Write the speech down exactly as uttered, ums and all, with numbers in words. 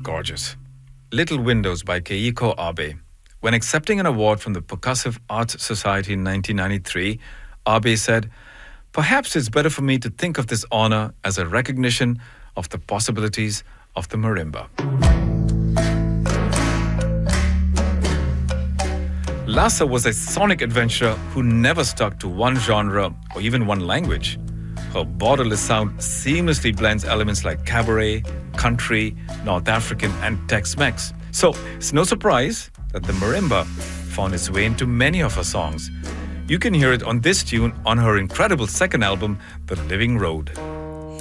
gorgeous. Little Windows by Keiko Abe. When accepting an award from the Percussive Arts Society in nineteen ninety-three, Abe said, "Perhaps it's better for me to think of this honor as a recognition of the possibilities of the marimba." Lhasa was a sonic adventurer who never stuck to one genre or even one language. Her borderless sound seamlessly blends elements like cabaret, country, North African, and Tex-Mex. So it's no surprise that the marimba found its way into many of her songs. You can hear it on this tune on her incredible second album, The Living Road.